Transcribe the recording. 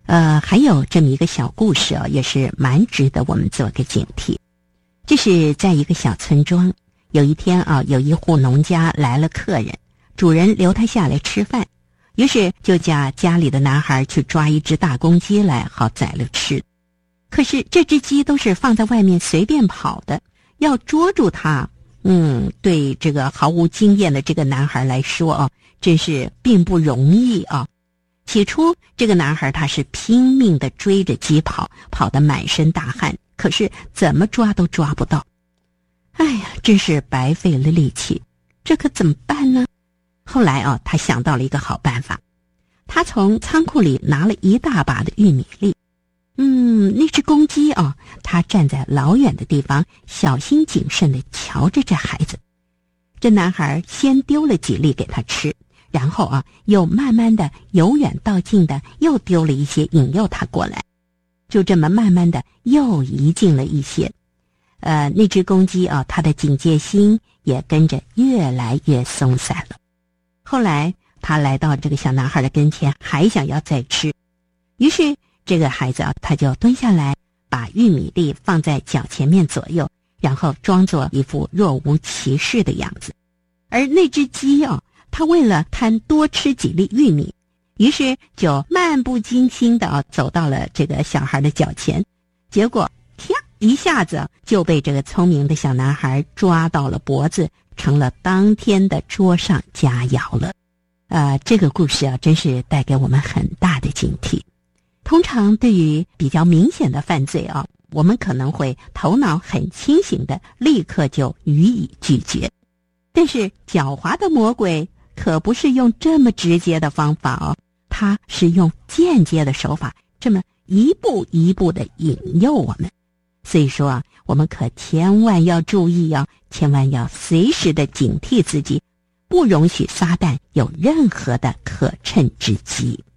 还有这么一个小故事也是蛮值得我们做个警惕。这是在一个小村庄，有一天有一户农家来了客人，主人留他下来吃饭，于是就叫家里的男孩去抓一只大公鸡来，好宰了吃。可是这只鸡都是放在外面随便跑的，要捉住它，对这个毫无经验的这个男孩来说真是并不容易啊。起初这个男孩他是拼命地追着鸡跑，跑得满身大汗，可是怎么抓都抓不到。哎呀，真是白费了力气，这可怎么办呢？后来他想到了一个好办法，他从仓库里拿了一大把的玉米粒。那只公鸡他站在老远的地方，小心谨慎地瞧着这孩子。这男孩先丢了几粒给他吃，然后又慢慢的由远到近的又丢了一些引诱他过来，就这么慢慢的又移近了一些。那只公鸡它的警戒心也跟着越来越松散了。后来他来到这个小男孩的跟前，还想要再吃，于是这个孩子他就蹲下来，把玉米粒放在脚前面左右，然后装作一副若无其事的样子。而那只鸡他为了贪多吃几粒玉米，于是就漫不经心的走到了这个小孩的脚前，结果一下子就被这个聪明的小男孩抓到了脖子，成了当天的桌上佳肴了。这个故事真是带给我们很大的警惕。通常对于比较明显的犯罪我们可能会头脑很清醒的立刻就予以拒绝，但是狡猾的魔鬼可不是用这么直接的方法他是用间接的手法，这么一步一步的引诱我们。所以说我们可千万要注意千万要随时的警惕自己，不容许撒旦有任何的可乘之机。